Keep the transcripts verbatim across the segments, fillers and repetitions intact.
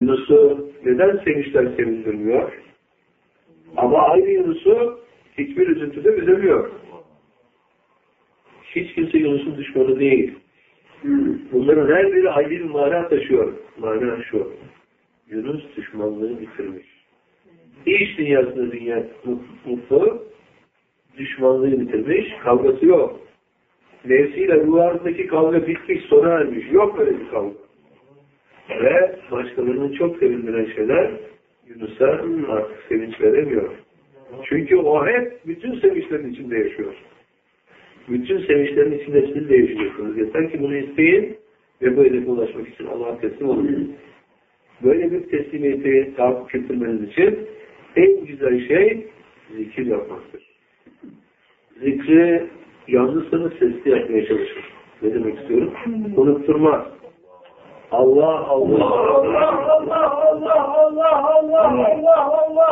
Yunus'u neden sevinçler sevindirmiyor? Ama aynı Yunus'u hiçbir üzüntüde üzemiyor. Hiç kimse Yunus'un düşmanı değil. Bunların her biri ayrı bir mana taşıyor. Mana şu. Yunus düşmanlığı bitirmiş. İş dünyasında dünya mutlu, düşmanlığı bitirmiş, kavgası yok. Nefsiyle ruhundaki kavga bitmiş, sona ermiş. Yok öyle bir kavga. Ve başkalarının çok sevindiren şeyler Yunus'a artık sevinç veremiyor. Çünkü o hep bütün sevinçlerin içinde yaşıyor. Bütün sevinçlerin içinde siz de yaşıyorsunuz. Yeter ki bunu isteyin ve bu hedefe ulaşmak için Allah'a teslim olun. Böyle bir teslimiyeti tahakkuk ettirmeniz için en güzel şey zikir yapmaktır. Zikri yalnızsanız sesli yapmaya çalışın. Ne demek istiyorum? Unutturma. Allah Allah Allah Allah Allah Allah Allah Allah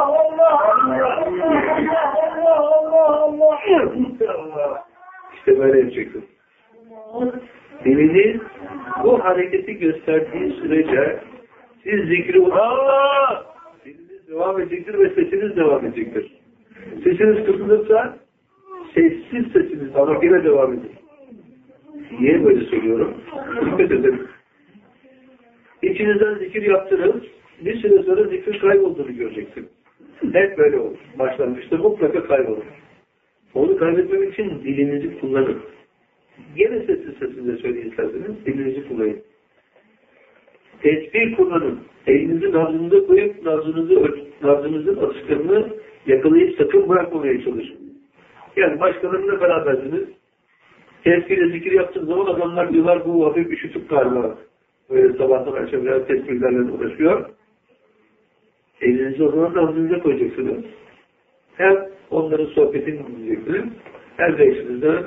Allah Allah. İşte böyle yapacaksın. Diliniz bu hareketi gösterdiği sürece siz zikri Allah! Diliniz devam edecektir ve sesiniz devam edecektir. Sesiniz kısılırsa sessiz sesiniz ama yine devam edin. Niye böyle söylüyorum? Dikkat edin. İçinizden zikir yaptırın. Bir süre sonra zikrin kaybolduğunu göreceksin. Hep böyle olur. Başlangıçta mutlaka kaybolur. Onu kaybetmemek için dilinizi kullanın. Gene sessiz sesinde söyleyin isterseniz dilinizi kullanın. Tesbih kullanın. Elinizi nabzınıza koyup nabzınızı, nabzınızın atışlarını yakalayıp sakın bırakmamaya çalışın. Yani başkalarıyla berabersiniz. Tesbihle zikir yaptığınız zaman adamlar diyorlar bu hafif üşütüp galiba. Böyle sabahtan akşam biraz tesbihlerle uğraşıyor. Elinizi o zaman nabzınıza koyacaksınız. Hem onların sohbetini dinleyeceksiniz. Hem de işinizde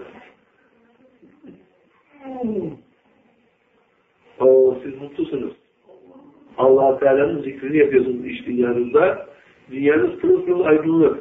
o siz mutlusunuz. Allah-u Teala'nın zikrini yapıyorsunuz iş dünyanızda. Dünyanız pırıl pırıl aydınlık.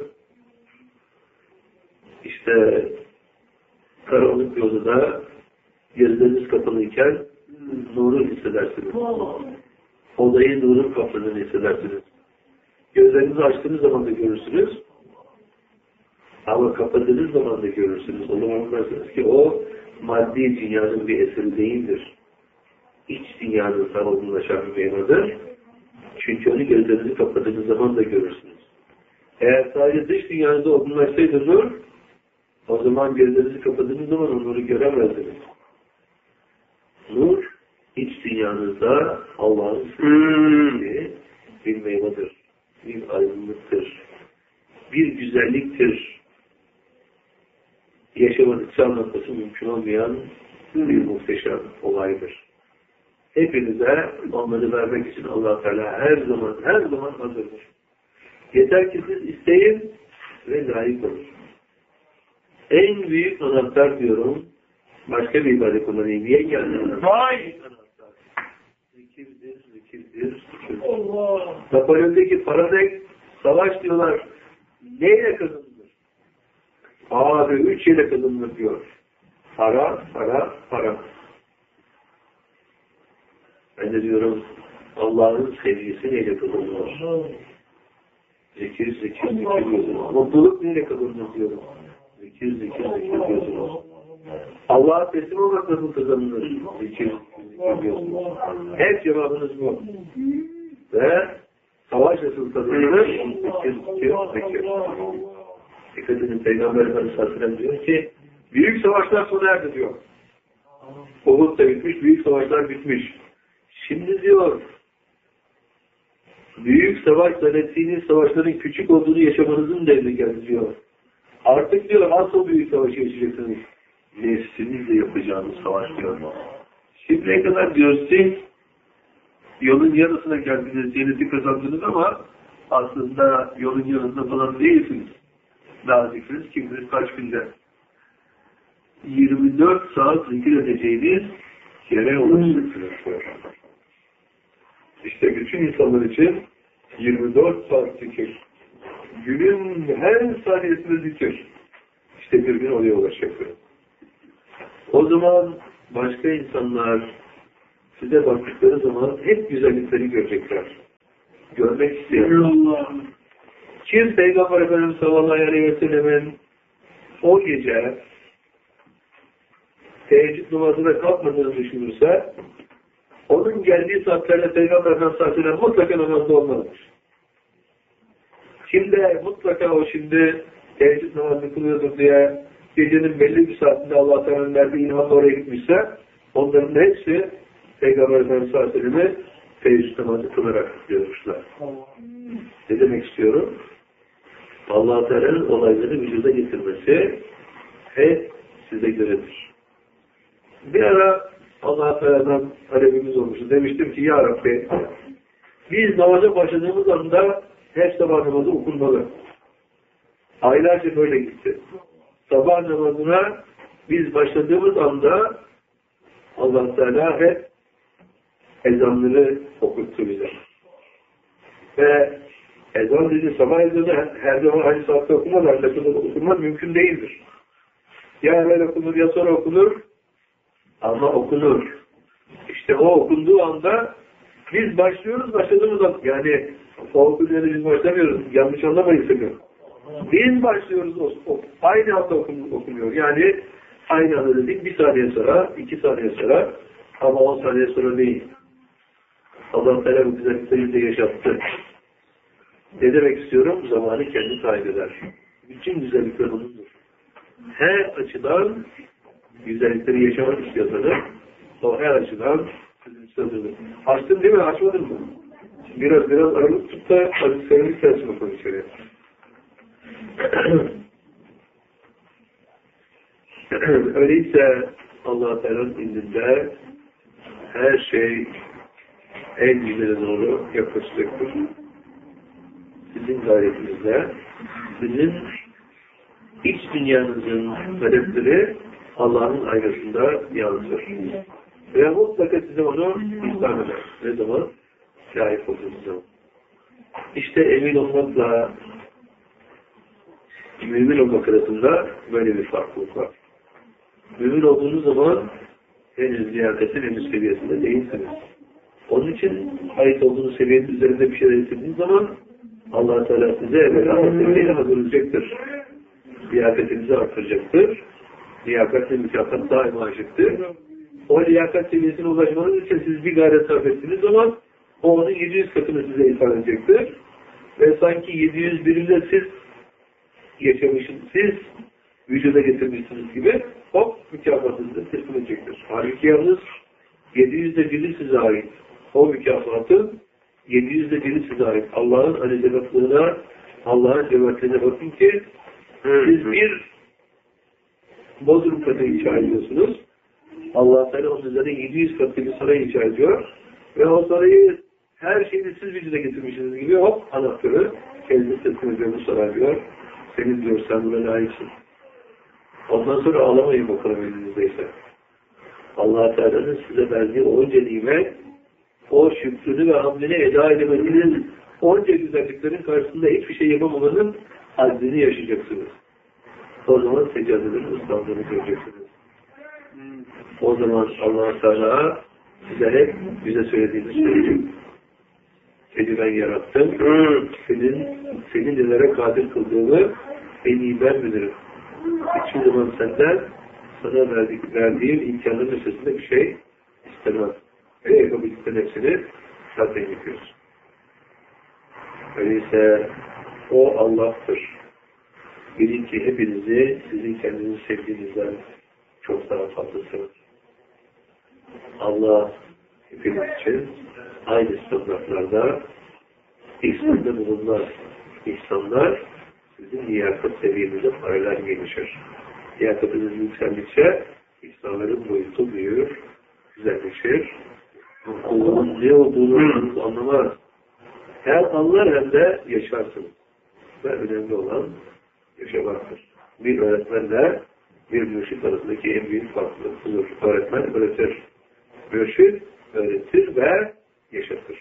İşte karanlık bir odada gözleriniz kapalıyken nuru hissedersiniz. Odayı nurun kapladığını hissedersiniz. Gözlerinizi açtığınız zaman da görürsünüz. Ama kapadığınız zaman da görürsünüz. O zaman anlarsınız ki o maddi dünyanın bir eseri değildir. İç dünyanın sağolgunlaşan bir meyvedir. Çünkü onu gözlerinizi kapadığınız zaman da görürsünüz. Eğer sadece dış dünyanızda olgunlaşsaydı nur, o zaman gözlerinizi kapadığınız zaman o nuru göremezdiniz. Nur, iç dünyanızda Allah'ın sevdiği bir meyvedir. Bir aydınlıktır. Bir güzelliktir. Yaşamadıkça anlatması mümkün olmayan bir muhteşem olaydır. Hepinize onları vermek için Allah Teala her zaman, her zaman hazırdır. Yeter ki siz isteyin ve layık olun. En büyük anahtar diyorum, başka bir ibade kullanayım. Niye geldin? Vay! Zikirdir, zikirdir, zikirdir. Allah! Napolyon'daki Paradek savaş diyorlar. Neyle kazanılır? Abi üç ile kazanılır diyor. Para, para, para. Ben de diyorum Allah'ın sevgisi neyle kazanılır? Zikir, zikir, zikir diyorsunuz. Mutluluk neyle kazanılır diyorum. Zikir, zikir, zikir diyorsunuz. Allah'a teslim olmak nasıl kazanılır? Zikir, zikir diyorsunuz. Hep cevabınız bu. Ve savaş nasıl kazanılır? Zikir, zikir, zikir. Dikkat edin, Peygamber Efendimiz Aleyhisselam diyor ki büyük savaşlar sona erdi diyor. Uhud da bitmiş, büyük savaşlar bitmiş. Şimdi diyor büyük savaş zannettiğiniz savaşların küçük olduğunu yaşamanızın devri geldi diyor. Artık diyor asıl büyük savaşı yaşayacaksınız. Nefsinizle yapacağınız savaş diyor. Şimdiye kadar diyor siz yolun yarısına geldiniz, cenneti kazandınız ama aslında yolun yarısında falan değilsiniz. Daha zikriniz kim bilir kaç günde. yirmi dört saat zikir edeceğiniz yere ulaşacaksınız. İşte bütün insanlar için yirmi dört saat zikir. Günün her saniyesinde zikir. İşte bir gün oraya ulaşacaklar. O zaman başka insanlar size baktıkları zaman hep güzellikleri görecekler. görmek istiyor. Kim Peygamber Efendimiz sallallahu aleyhi ve sellemin o gece teheccüd namazına kalkmadığını düşünürse, onun geldiği saatlerde Peygamber Efendimiz sallallahu aleyhi ve sellem mutlaka namazda olmalıdır. Kim de mutlaka o şimdi teheccüd namazını kılıyordur diye gecenin belli bir saatinde Allah Teala'nın verdiği ilhamla oraya gitmişse, onların hepsi Peygamber Efendimiz sallallahu aleyhi ve sellem'i teheccüd namazı kılarak görmüşler. Ne demek istiyorum? Allah Teala'nın olayları vücuda getirmesi hep size göredir. Bir ara Allah Teala'dan talebimiz olmuştu. Demiştim ki, Ya Rabbi, biz namaza başladığımız anda hep sabah namazı okunmalı. Aylarca böyle gitti. Sabah namazına biz başladığımız anda Allah Teala hep ezanları okuttu bize. Ve ezan dedi, sabah ezanı her zaman aynı saatte okunmaz, her dakikada okunmaz mümkün değildir. Ya evvel okunur ya sonra okunur, ama okunur. İşte o okunduğu anda biz başlıyoruz, başladığımız anda, yani o okunduğunda biz başlamıyoruz, yanlış anlamayın sakın. Biz başlıyoruz, o, o, aynı anda okun, okunuyor. Yani aynı anda dedik, bir saniye sonra, iki saniye sonra, ama on saniye sonra değil. Allah Teala bu güzellikleri de yaşattı. Ne demek istiyorum? Zamanı kendi kaybeder. Bütün güzellikler onundur. Her açıdan güzellikleri yaşamak istiyorsanız, o her açıdan istiyorsanız. Açtın değil mi? Açmadın mı? Biraz biraz aralık tut da hadislerimiz tersi bakalım içeriye. Öyleyse Allah Teala'nın indinde her şey en güzele doğru yaklaşacaktır. Sizin gayretinizle, sizin iç dünyanızın talepleri Allah'ın aynasında yansır. Ve mutlaka size onu ihsan eder. Ne zaman? Layık olduğunuz zaman. İşte emin olmakla mümin olmak arasında böyle bir farklılık var. Mümin olduğunuz zaman henüz liyaketin henüz seviyesinde değilsiniz. Onun için ait olduğunuz seviyenin üzerinde bir şeyler istediğiniz zaman Allah Teala size evvela seviyeye hazırlayacaktır. Liyakatinizi artıracaktır. Liyakat ve mükafat daima açıktır. O liyakat seviyesine ulaşmanız için siz bir gayret sarf ettiğiniz zaman o onun yedi yüz katını size ifade edecektir. Ve sanki yedi yüz birinde siz yaşamışsınız, siz vücuda getirmişsiniz gibi hop mükafatınızı teslim edecektir. Halbuki yalnız yedi yüzde biri size ait. O mükafatın yedi yüzde biri size ait. Allah'ın anicevatlığına, Allah'ın cömertliğine bakın ki siz bir Bodrum katı inşa ediyorsunuz. Allah Teala onun üzerine yedi yüz katı bir saray inşa ediyor. Ve o sarayı her şeyini siz vücuda getirmişsiniz gibi hop anahtarı kendiniz teslim ediyor, bu saray diyor. Senin diyor, sen buna layıksın. Ondan sonra ağlamayın bakalım elinizdeyse. Allah Teala'nın size verdiği onca nimet, o şükrünü ve hamdini eda edemediğiniz onca güzelliklerin karşısında hiçbir şey yapamamanın haddini yaşayacaksınız. O zaman seccadelerin ıslandığını göreceksiniz. O zaman Allah Teala size hep bize söylediğini söyleyecek. Seni ben yarattım. Senin, senin nelere kadir kıldığını en iyi ben bilirim. Hiçbir zaman senden sana verdik, verdiğim imkanların üstesinde bir şey istemem. Ve yapabildikten hepsini zaten yapıyoruz. Öyleyse o Allah'tır. Bilin ki hepinizi sizin kendinizi sevdiğinizden çok daha fazlasınız. Allah hepiniz için aynı standartlarda İhsan'da bulunmaz. İhsanlar sizin liyakat seviyenize paralel gelişir. Liyakatınız yükseldikçe İhsanların boyutu büyür, güzelleşir. Allah'ın ne olduğunu anlamaz. Hem anlar hem de yaşarsınız. Ve önemli olan yaşamaktır. Bir öğretmenle bir mürşit arasındaki en büyük farklılık budur. Öğretmen öğretir. Mürşit öğretir ve yaşatır.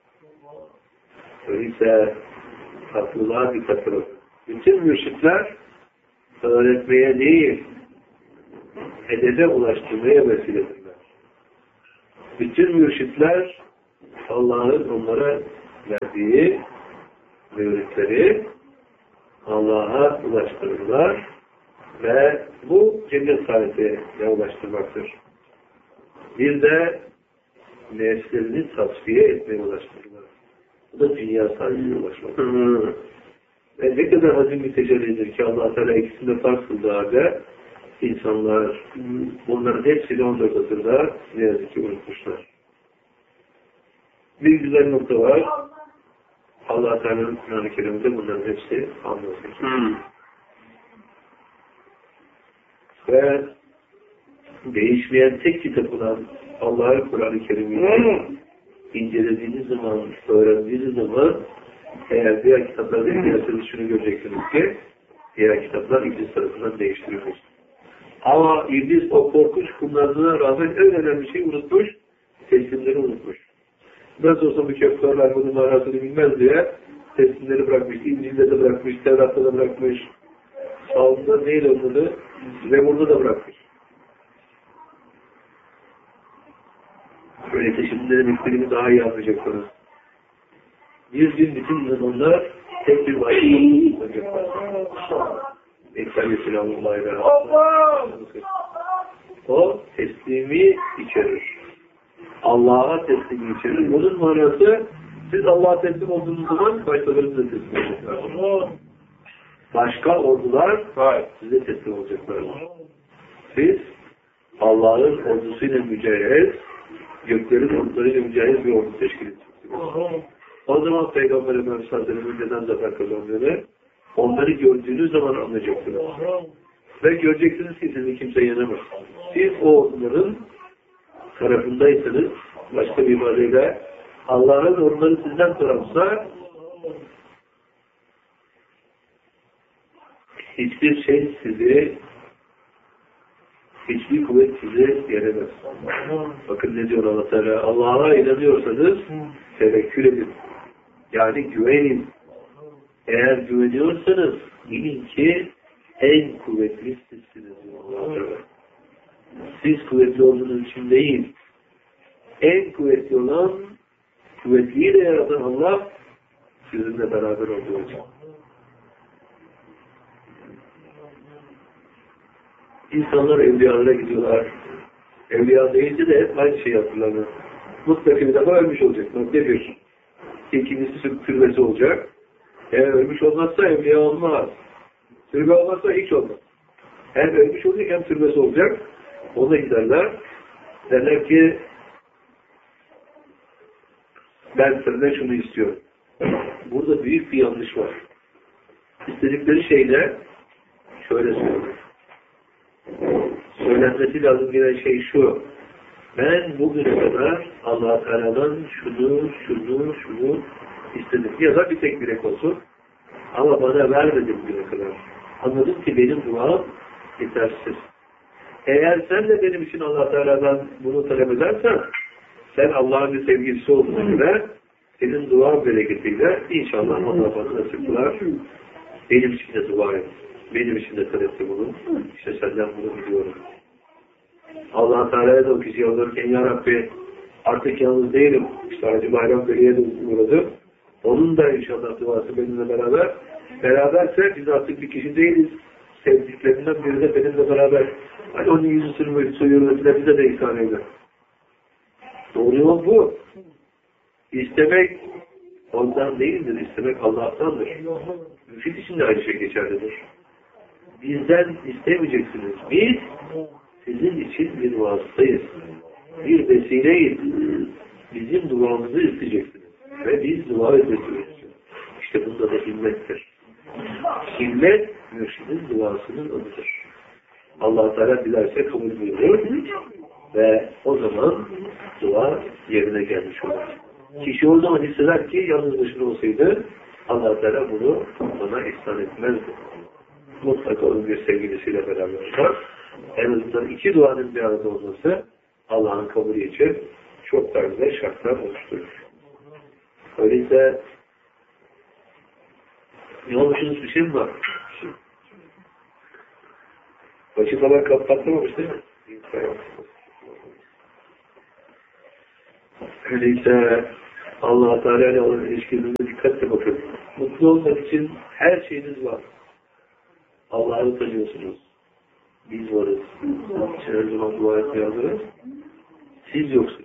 Öyleyse farklılığa dikkat edin. Bütün mürşitler öğretmeye değil, hedefe ulaştırmaya vesiledirler. Bütün mürşitler Allah'ın onlara verdiği müritleri Allah'a ulaştırırlar ve bu cennet saadetine ulaştırmaktır. Bir de nefslerini tasfiye etmeye ulaştırırlar. Bu da dünya saadetine ulaşmaktır. Ve ne kadar azim bir tecellidir ki Allah Teala ikisinde fark kıldığı halde insanlar bunların hepsini on dört asırda ne yazık ki unutmuşlar. Bir güzel nokta var. Allah Teala'nın Kur'an-ı Kerim'de bunların hepsi anlatılır. Hmm. Ve değişmeyen tek kitap olan Allah'ın Kur'an-ı Kerim'i incelediğiniz zaman, öğrendiğiniz zaman eğer diğer kitaplarda incelerseniz şunu göreceksiniz ki diğer kitaplar İblis tarafından değiştirilmiş. Ama İblis o korkunç kumlarına rağmen en önemli şeyi unutmuş, teslimleri unutmuş. Nasıl olsa bu köfteler bunun manasını bilmez diye teslimleri bırakmış, İncil'de de bırakmış, Tevrat'ta da bırakmış, Sağlıkta neyle onları Zebur'da da bırakmış. Böylece şimdi demeklerimi daha iyi anlayacaksınız. Bir gün bütün zamanlar tek bir vahiyet olacaklar. Ekber ve Selamullah'a beraber. O teslimi içerir. Allah'a teslimi içerir. Bunun manası siz Allah'a teslim olduğunuz zaman başkalarını da teslim edecekler. Başka ordular size teslim olacaklar. Siz Allah'ın ordusuyla mücahit, göklerin ordularıyla mücahit bir ordu teşkil edeceksiniz. O zaman Peygamber Efendimiz Hazretleri'nin neden zafer kazandığını onları gördüğünüz zaman anlayacaksınız. Ve göreceksiniz ki sizi kimse yenemez. Siz o orduların tarafındaysanız, başka bir ifadeyle Allah'ın orduları sizden tarafsa hiçbir şey sizi, hiçbir kuvvet sizi yenemez. Bakın ne diyor Allah Teala, Allah'a inanıyorsanız tevekkül edin. Yani güvenin. Eğer güveniyorsanız bilin ki en kuvvetli sizsiniz. Siz kuvvetli olduğunuz için değil. En kuvvetli olan, kuvvetliyi de yaratan Allah sizinle beraber olduğu için. İnsanlar evliyalara gidiyorlar. Evliya deyince de hep aynı şeyi hatırlanır. Mutlaka bir defa ölmüş olacak. Nokta bir. İkincisi türbesi olacak. Eğer ölmüş olmazsa evliya olmaz. Türbe olmazsa hiç olmaz. Hem ölmüş olacak hem türbesi olacak. Ona giderler. Derler ki ben senden şunu istiyorum. Burada büyük bir yanlış var. İstedikleri şeyle şöyle söylüyor. Söylenmesi lazım gelen şey şu. Ben bugüne kadar Allah-u Teala'dan şunu, şunu, şunu istedim. Ya da bir tek bilek olsun. Ama bana vermedim bugüne kadar. Anladım ki benim duam yetersiz. Eğer sen de benim için Allah-u Teala'dan bunu talep edersen, sen Allah'ın bir sevgilisi olduğuna göre senin dua bereketiyle inşallah Allah bana nasip kılar. Benim için de dua et. Benim için de talepte bulun. İşte senden bunu biliyorum. Allah-u Teala'ya da o kişiye olurken Ya Rabbi artık yalnız değilim. İşte Hacı Bayram Veli'ye de uğradı. Onun da inşallah duası benimle beraber. Beraberse biz artık bir kişi değiliz. Sevdiklerinden biri de benimle beraber. Hani onun yüzüsünü soyuyorlar. Bize de ihsan eder. Doğru yol bu. İstemek ondan değildir. İstemek Allah'tandır. Müşrik için de aynı şey geçerlidir. Bizden istemeyeceksiniz. Biz sizin için bir vasıtayız. Bir vesileyiz. Bizim duamızı isteyeceksiniz. Ve biz dua edeceksiniz. İşte bunda da himmettir. Himmet, mürşidin duasının adıdır. Allah-u Teala dilerse kabul buyurur ve o zaman dua yerine gelmiş olur. Kişi o zaman hisseder ki yalnız başına olsaydı Allah-u Teala bunu bana ihsan etmezdi. Mutlaka onun bir sevgilisiyle beraber var. En azından iki duanın bir arada olması Allah'ın kabulü için çok da güzel şartlar oluşturur. Öyleyse ne olmuşsunuz bir şey mi var? Başı falan kapatlamamış değil mi? Öyleyse Allah-u Teala ile olan ilişkinize dikkatle bakın. Mutlu olmak için her şeyiniz var. Allah'ı tanıyorsunuz. Biz varız. Her zaman dua etmeye hazırız. Siz yoksunuz.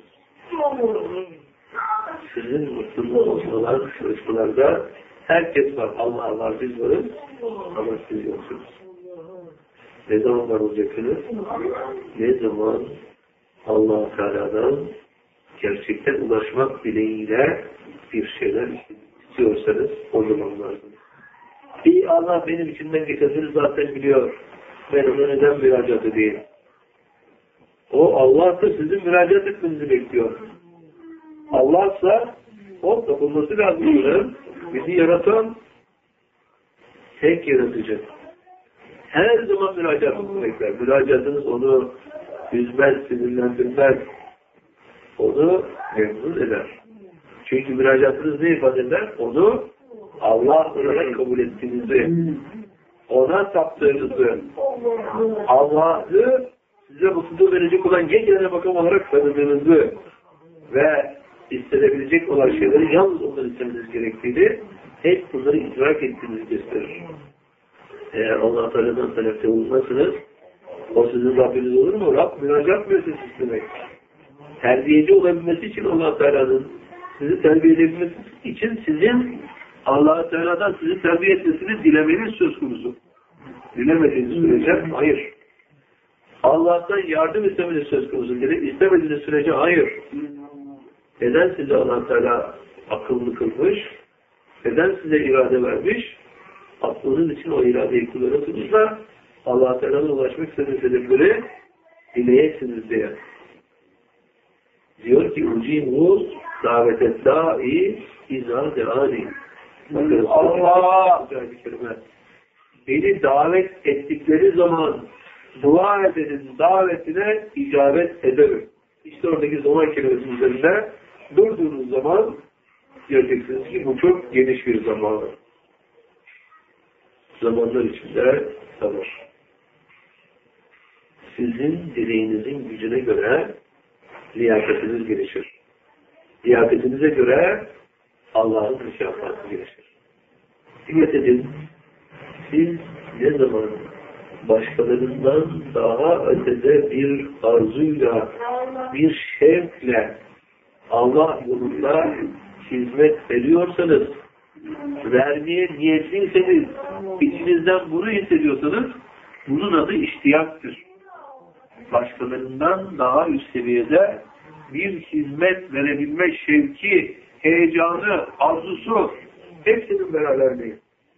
Sizin mutluluğunuz olan çalışmalarda herkes var. Allah var, biz varız. Ama siz yoksunuz. Ne zaman var olacaksınız? Ne zaman Allah-u Teala'dan gerçekten ulaşmak dileğiyle bir şeyler istiyorsanız o zaman varsınız. İyi, Allah benim içimden geçenleri zaten biliyor. Ben ona neden müracaat edeyim? O Allah da sizin müracaat etmenizi bekliyor. Allah'sa o tapılması lazım. Bizi yaratan tek yaratıcı. Her zaman müracaatınızı bekler. Müracaatınız onu üzmez, sinirlendirmez. Onu memnun eder. Çünkü müracaatınız ne ifade eder? Onu Allah olarak kabul ettiğinizi, ona taptığınızı, Allah'ı size mutluluğu verecek olan gençlere bakım olarak tanıdığınızı ve istenebilecek olan şeyleri yalnız ondan istemeniz gerektiğini, hep bunları idrak ettiğinizi gösterir. Eğer Allah-u Teala'dan talepte bulunmazsınız, o sizin Rabbiniz olur mu? Rab müracaat müessesesi demek. Terbiyeci olabilmesi için Allah-u Teala'nın sizi terbiye edebilmesi için sizin Allah-u Teala'dan sizi terbiye etmesini dilemeniz söz konusu. Dilemediğiniz sürece hayır. Allah'tan yardım istemeniz söz konusu. İstemediğiniz sürece hayır. Neden size Allah-u Teala akıllı kılmış? Neden size irade vermiş? Aklınız için o iradeyi kullanırsınız da Allah-u Teala'ya ulaşmak istediğiniz hedefleri dileyesiniz diye. Diyor ki ucimu davetet da'i izâ deâni. Bakın Allah beni davet ettikleri zaman dua edenin davetine icabet ederim. İşte oradaki zaman kelimesinin üzerinde durduğunuz zaman göreceksiniz ki bu çok geniş bir zaman. Zamanlar içinde var. Sizin dileğinizin gücüne göre liyakatiniz gelişir. Liyakatinize göre Allah'ın mükafatı gelişir. Dikkat edin, siz ne zaman başkalarından daha ötede bir arzuyla, bir şevkle Allah yolunda hizmet veriyorsanız, vermeye niyetliyseniz, içinizden bunu hissediyorsanız, bunun adı iştiyaktır. Başkalarından daha üst seviyede bir hizmet verebilme şevki, heyecanı, arzusu, hepsinin beraberliği.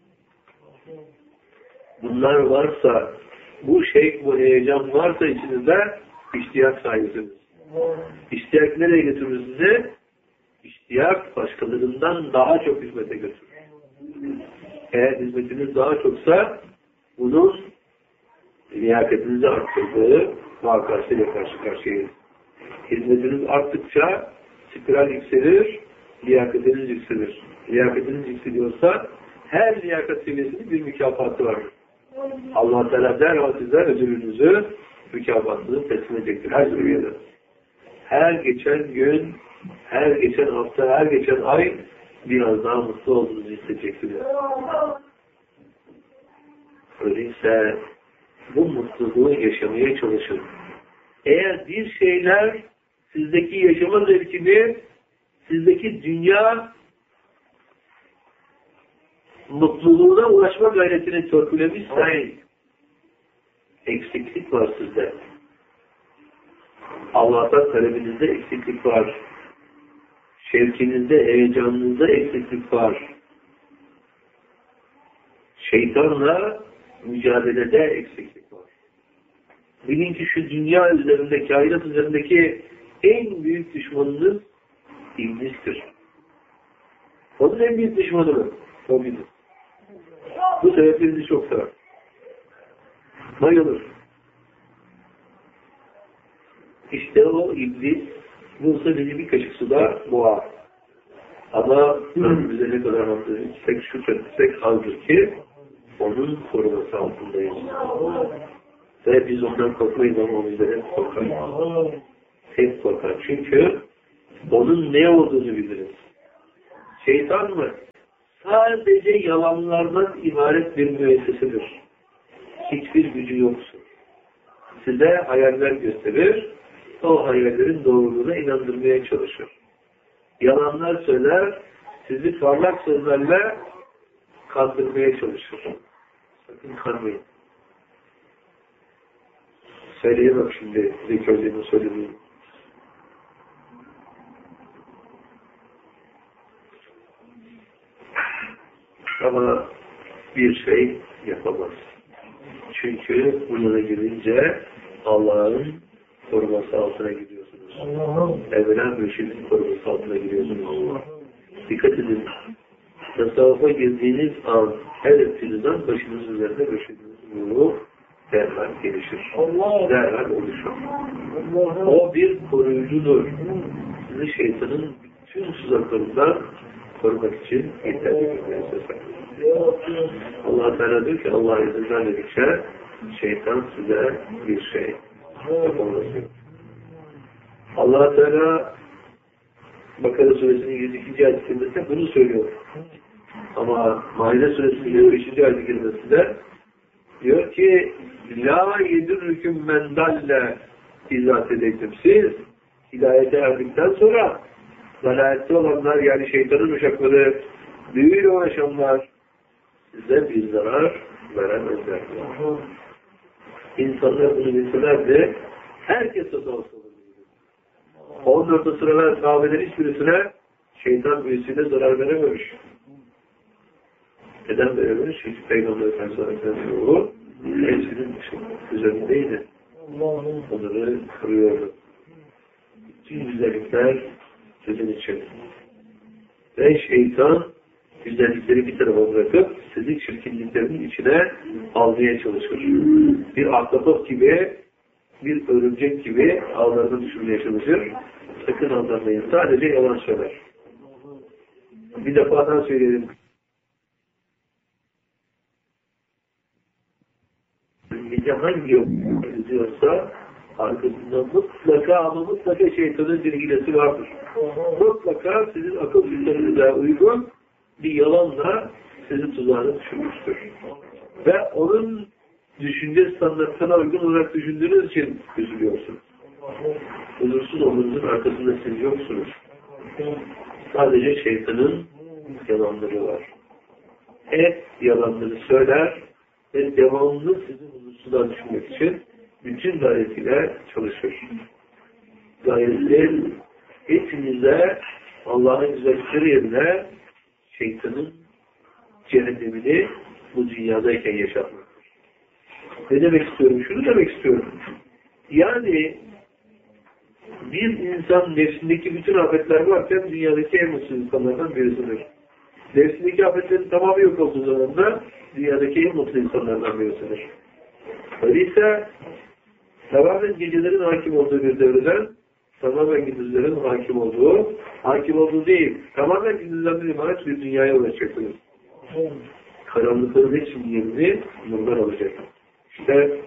Bunlar varsa, bu şevk, bu heyecan varsa içinizde iştiyak sahibisiniz. İştiyak nereye götürür sizi? İştiyak başkalarından daha çok hizmete götürür. Eğer hizmetiniz daha çoksa, bunun liyakatinizi arttırdığı vakasıyla karşı karşıyayız. Hizmetiniz arttıkça spiral yükselir, liyakatiniz yükselir. Liyakatiniz yükseliyorsa her liyakat seviyesinin bir mükafatı vardır. Allah Teala derhal size ödülünüzü, mükafatını teslim edecektir her seviyede. Her geçen gün, her geçen hafta, her geçen ay biraz daha mutlu olduğunuzu hissedeceksiniz. Öyleyse bu mutluluğu yaşamaya çalışın. Eğer bir şeyler sizdeki yaşama zevkini, sizdeki dünya mutluluğuna ulaşma gayretini törpülemişse, eksiklik var sizde. Allah'tan talebinizde eksiklik var. Şevkinizde, heyecanınızda eksiklik var. Şeytanla mücadelede eksiklik var. Bilin ki şu dünya üzerinde, kainat üzerindeki en büyük düşmanınız iblistir. Onun en büyük düşmanı mı? O bilir. Bu sebeple bizi çok sever. Bayılır. İşte o iblis bulsa bizi bir kaşık suda boğar. Ama bize ne kadar hamdülillah etsek, şükretsek azdır ki onun koruması altındayız. Ve biz ondan korkmayız ama o bizden hep korkar. Hep korkar. Çünkü onun ne olduğunu biliriz. Şeytan mı? Sadece yalanlardan ibaret bir müessesedir. Hiçbir gücü yoktur. Size hayaller gösterir, o hayallerin doğruluğuna inandırmaya çalışır. Yalanlar söyler, sizi parlak sözlerle kandırmaya çalışır. Sakın kanmayın. Söyleyemem şimdi Zikirliğini söylediğim. Ama bir şey yapamaz. Çünkü bunlara girince Allah'ın koruması altına gidiyorsunuz. Evvela mürşidin koruması altına gidiyorsunuz. Dikkat edin. Tasavvufa girdiğiniz an her ettiğinizden başınız üzerinde mürşidiniz ruh derhal gelişir. Derhal oluşur. O bir koruyucudur. Sizi şeytanın bütün tuzaklarından korumak için yeterli bir müessese. Allah Teala diyor ki Allah'a izin vermedikçe şeytan size bir şey yapamaz. Allah Teala Bakara Suresinin yüz ikinci ayet-i bunu söylüyor. Ama Maide Suresinin beşinci ayet-i diyor ki La yedirrüküm men dalle izah edeydim. Siz hidayete erdikten sonra dalalette olanlar yani şeytanın uşakları büyüyle uğraşanlar size bir zarar veremezler. İnsanlar bunu bilselerdi herkes tasavvuf olurdu. on dört asırlar sahabelerin hiçbirisine şeytan büyüsüyle zarar verememiş. Neden verememiş? Çünkü Peygamber Efendimiz Aleyhisselam'ın hepsinin üzerindeydi. Onları kırıyordu. Bütün güzellikler sizin için. Ve şeytan güzellikleri bir tarafa bırakıp sizi çirkinliklerinin içine almaya çalışır. Bir ahtapot gibi, bir örümcek gibi ağlarını düşürmeye çalışır. Sakın aldanmayın. Sadece yalan söyler. Bir defadan söyleyelim. Gece hangi yol gidiyorsa arkasında mutlaka ama mutlaka şeytanın bir hilesi vardır. Mutlaka sizin akıl sisteminize uygun bir yalanla sizi tuzağına düşürmüştür. Ve onun düşünce standartına uygun olarak düşündüğünüz için üzülüyorsunuz. Huzursuz olmanızın arkasında siz yoksunuz. Sadece şeytanın yalanları var. Hep yalanları söyler ve devamlı sizi huzursuzluğa düşürmek için bütün gayretiyle çalışır. Gayreti hepinize Allah'ın güzellikleri yerine şeytanın cehennemini bu dünyadayken yaşatmaktır. Ne demek istiyorum? Şunu demek istiyorum. Yani bir insan nefsindeki bütün afetler varken dünyadaki en mutsuz insanlardan birisidir. Nefsindeki afetlerin tamamı yok olduğu zaman da dünyadaki en mutlu insanlardan birisidir. Öyleyse tamamen gecelerin hakim olduğu bir devreden tamamen gündüzlerin hakim olduğu, hakim olduğu değil, tamamen gündüzlerden ibaret bir dünyaya ulaşacaksınız. Karanlıkların hepsinin yerini nurlar alacak. İşte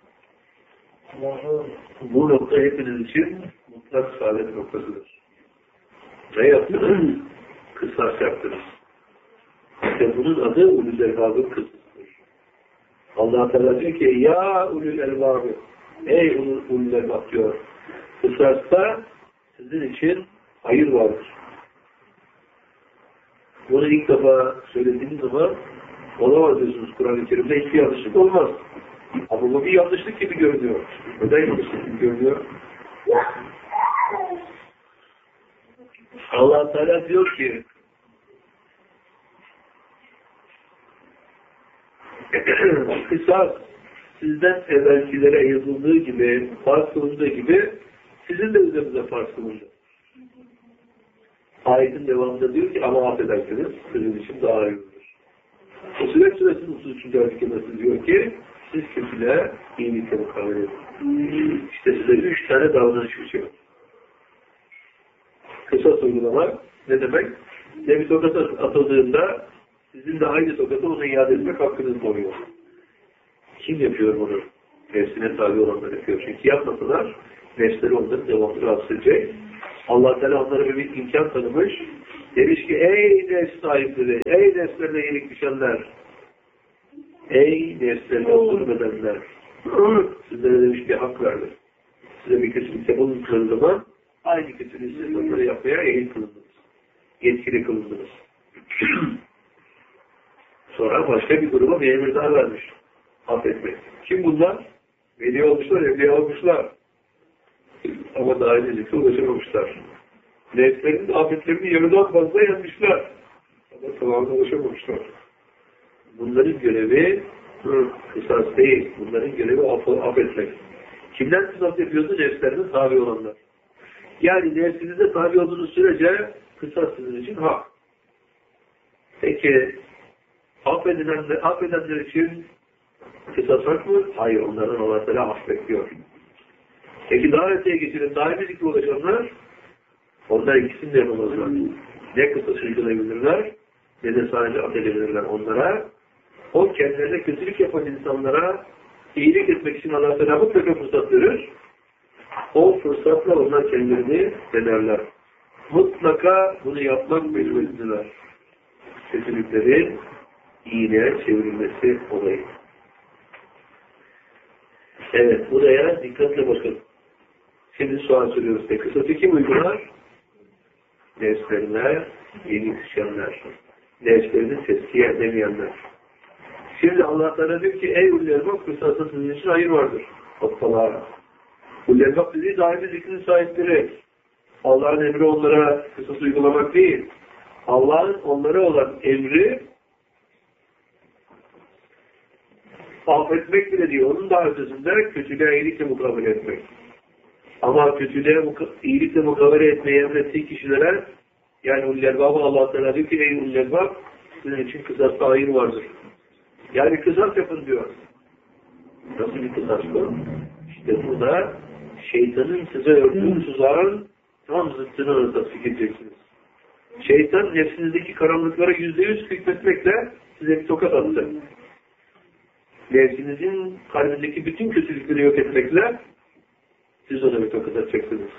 bu nokta hepiniz için mutlak saadet noktasıdır. Ne yaptınız? Kısas yaptınız. İşte bunun adı ulul elbabın kısasıdır. Allah Teala diyor ki ya ulul elbabı, ey ulul elbab diyor. Kısasta sizin için hayır vardır. Bunu ilk defa söylediğiniz zaman olamaz diyorsunuz Kur'an-ı Kerim'de hiçbir yanlışlık olmaz. Ama bu bir yanlışlık gibi görünüyor. Neden yanlışlık gibi görünüyor? Allah Teala diyor ki kısas sizden evvelkilere yazıldığı gibi, farz kılındığı gibi sizin de üzerinize farz kılındı. Ayetin devamında diyor ki ama affedersiniz sizin için daha iyi olur. O Süreç Suresinin otuz üçüncü ayet-i diyor ki siz kötüle iyilikle mukabele edin. İşte size üç tane davranış biçimi. Kısas uygulamak ne demek? Ne bir tokat atıldığında sizin de aynı tokatı ona iade etmek hakkınız doğuyor. Kim yapıyor bunu? Nefsine tabi olanlar yapıyor. Çünkü yapmasalar nefsleri onları devamlı rahatsız edecek. Allah Teala onlara bir imkan tanımış. Demiş ki ey nefs sahipleri, ey nefslerine yenik düşenler, ey nefslerine zulmedenler, sizlere demiş bir hak verdim. Size bir kötülükte bulundukları zaman aynı kötülüğü siz onları yapmaya eğil kılındınız. Yetkili kılındınız. Sonra başka bir gruba bir emir daha vermiş. Affetmek. Kim bunlar? Veli olmuşlar, evliya olmuşlar. Ama daha öncelikle ulaşamamışlar. Nefslerinin afetlerini yarıdan fazla yenmişler. Ama tamamına ulaşamamışlar. Bunların görevi kısas değil. Bunların görevi affetmek. Kimden kısas yapıyorsa nefslerine tabi olanlar. Yani nefsinize tabi olduğunuz sürece kısas sizin için hak. Peki affedilenler, affedenler için kısas hak mı? Hayır. Onların Allah Teala hak bekliyor. Peki daha öteye geçelim. Daimi zikre ulaşanlar onlar ikisini de yapamazlar. Ne kısas uygulayabilirler ne de sadece affedebilirler onlara. O kendilerine kötülük yapan insanlara iyilik etmek için Allah Teala mutlaka fırsat verir. O fırsatla onlar kendilerini denerler. Mutlaka bunu yapmak mecburiyetindeler. Kötülükleri iyiliğe çevrilmesi olayı. Evet, buraya dikkatle bakın. Şimdi sual soruyoruz. Kısası kim uygular? Nefslerine yeni düşenler. Nefslerini tezkiye edemeyenler. Şimdi Allah Teala diyor ki ey ullerbak kısası sizin için hayır vardır. Hattalara. Ullerbak dediği daimi zikrin sahipleri. Allah'ın emri onlara kısası uygulamak değil. Allah'ın onlara olan emri affetmek bile diyor. Onun daha ötesinde kötülüğe iyilikle mukabele etmek. Ama kötülüğe iyilikle mukabele etmeyi emrettiği kişilere yani ullerbabı Allah Teala diyor ki ey ullerbab sizin için kısasta hayır vardır. Yani kısas yapın diyor. Nasıl bir kısas bu? İşte burada şeytanın size ördüğü tuzağın tam zıttını orada fikireceksiniz. Şeytan nefsinizdeki karanlıklara yüzde yüz hükmetmekle size bir tokat attı. Nefsinizin kalbindeki bütün kötülükleri yok etmekle siz ona bir tokat atacaksınız.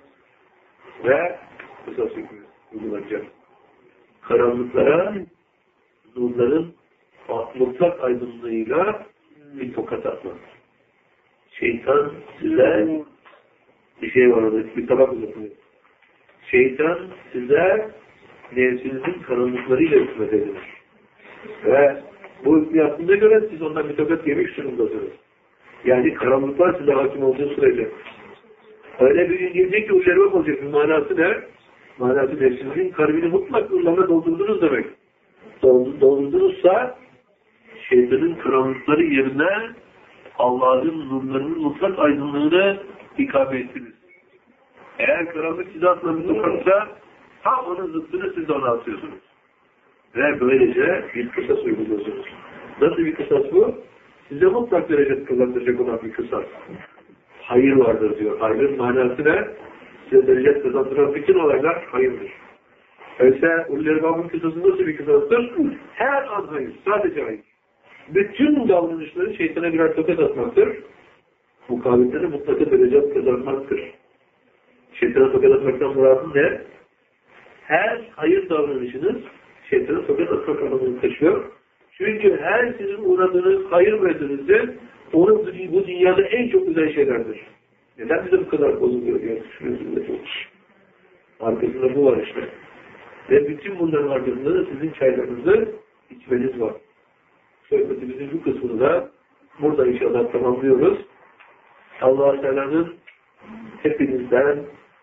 Ve kısas hükmü uygulanacak. Karanlıklara nurların mutlak aydınlığıyla bir tokat atmak. Şeytan size bir şey var orada, bir tabak uzatıyor. Şeytan size nefsinizin karanlıklarıyla hükmet edilir. Ve bu hükmü yaptığına göre siz ondan bir tokat yemiş durumdasınız. Yani karanlıklar size hakim olduğu sürece. Öyle bir gün gelecek ki ullerbak olacak. Bir manası ne? Manası nefsinizin kalbini mutlak nurlarla doldurdunuz demek. Doldurdunuzsa şeytanın karanlıkları yerine Allah'ın nurlarının mutlak aydınlığını ikame ettiniz. Eğer karanlık size atılan bir tokatsa tam onun zıttını siz de ona atıyorsunuz. Ve böylece bir kısas uyguluyorsunuz. Nasıl bir kısas bu? Size mutlak derece kazandıracak olan bir kısas. Hayır vardır diyor. Hayırın manası ne? Size derece kazandıran bütün olaylar hayırdır. Öyleyse ullerbabın kısası nasıl bir kısastır? Her an hayır. Sadece hayır. Bütün davranışları şeytana birer tokat atmaktır. Mukavemetle de mutlaka derece kazanmaktır. Şeytana tokat atmaktan muradım ne? Her hayır davranışınız şeytana tokat atmak anlamını taşıyor. Çünkü her sizin uğradığınız hayır meselesi onun bu dünyada en çok güzel şeylerdir. Neden bize bu kadar bozuluyor diye düşünüyorsunuz? Arkasında bu var işte. Ve bütün bunların arkasında da sizin çaylarınızı içmeniz var. Sohbetimizin bu kısmını da burada inşallah tamamlıyoruz. Allah-u Teala'nın hepinizden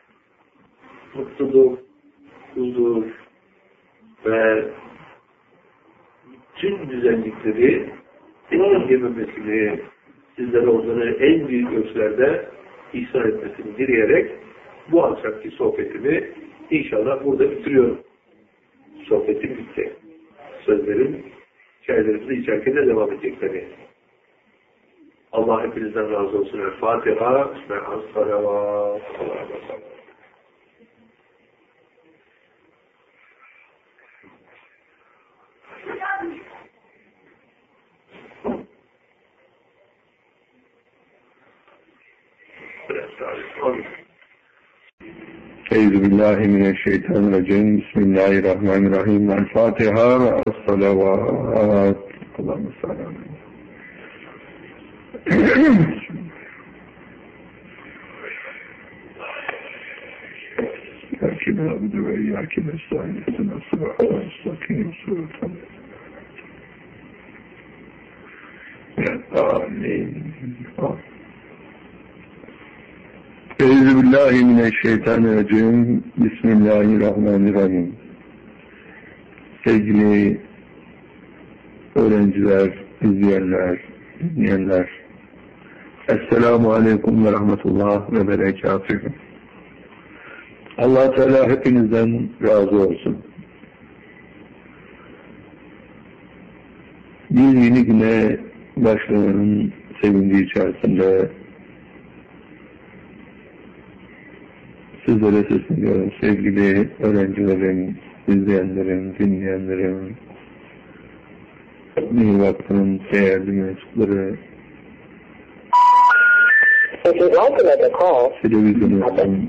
mutluluk, huzur ve tüm güzellikleri esirgememesini, sizlere onları en büyük ölçülerde ihsan etmesini dileyerek bu akşamki sohbetimi inşallah burada bitiriyorum. Sohbetim bitti. Sözlerim çaylarımızı içerken de devam edecekleri. Allah hepinizden razı olsun. El Fatiha ve as-salavat. Biraz daha Euzubillahimineşşeytanirracim. Bismillahirrahmanirrahim. El Fatiha ve es-salavat. Allahümme salli aleyhi. İyyâke na'budu ve iyyâke nestaîn. İhdinas sıratal mustakîm. Sıratal Amin. Euzubillahimineşşeytanirracim. Bismillahirrahmanirrahim. Sevgili öğrenciler, izleyenler, dinleyenler, Esselamu Aleyküm ve Rahmetullah ve Berekatühü. Allah Teala hepinizden razı olsun. Bir yeni güne başlamanın sevinci içerisinde sizlere sesleniyorum sevgili öğrencilerim, izleyenlerim, dinleyenlerim, bir vakfının değerli mensupları, televizyonumuzun,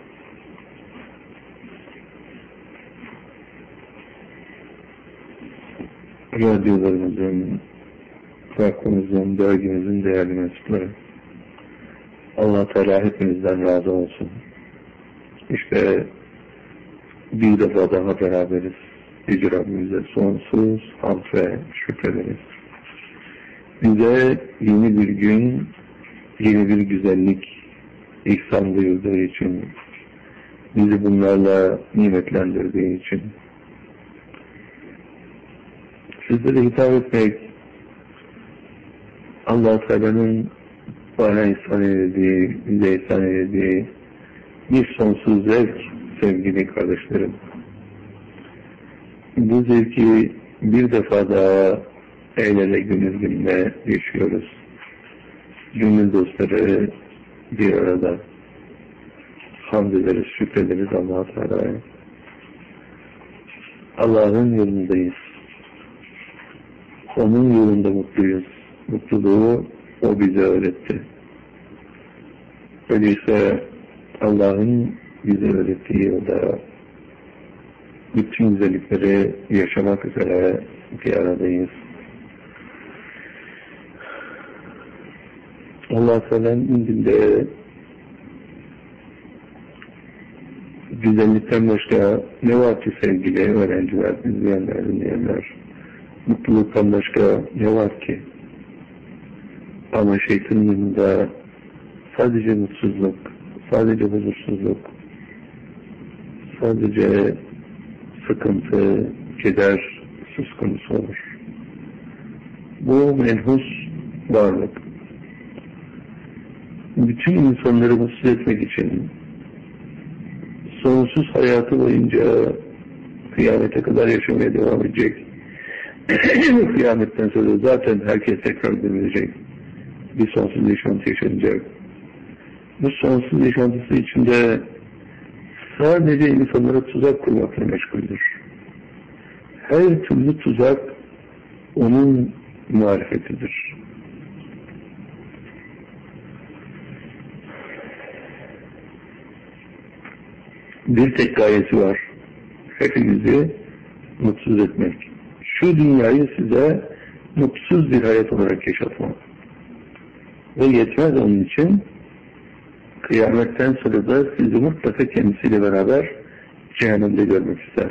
radyolarımızın, vakfımızın, dergimizin değerli mensupları. Allah Teala hepinizden razı olsun. İşte bir defa daha beraberiz. Yüce Rabbimize sonsuz hamd ve şükrederiz. Bize yeni bir gün, yeni bir güzellik ihsan buyurduğu için, bizi bunlarla nimetlendirdiği için, sizlere hitap etmek, Allah-u Teala'nın bana ihsan edildiği, bize ihsan edildiği bir sonsuz zevk sevgili kardeşlerim. Bu zevki bir defa daha el ele gönül gönüle yaşıyoruz. Gönül dostları bir arada. Hamd ederiz, şükrederiz Allah-u Teala'ya. Allah'ın yolundayız. Onun yolunda mutluyuz. Mutluluğu O bize öğretti. Öyleyse Allah'ın bize öğrettiği yolda bütün güzellikleri yaşamak üzere bir aradayız. Allah Teala'nın indinde güzellikten başka ne var ki sevgili öğrenciler, izleyenler, dinleyenler? Mutluluktan başka ne var ki? Ama şeytanın yanında sadece mutsuzluk, sadece huzursuzluk, sadece sıkıntı, keder söz konusu olur. Bu menhus varlık, bütün insanları mutsuz etmek için sonsuz hayatı boyunca kıyamete kadar yaşamaya devam edecek. Kıyametten sonra zaten herkes tekrar dönecek. Bir sonsuz yaşantı yaşanacak. Bu sonsuz yaşantısı içinde sadece insanlara tuzak kurmakla meşguldür. Her türlü tuzak onun marifetidir. Bir tek gayesi var. Hepinizi mutsuz etmek. Şu dünyayı size mutsuz bir hayat olarak yaşatmak. Ve yetmez onun için kıyametten sonra da sizi mutlaka kendisiyle beraber cehennemde görmek ister.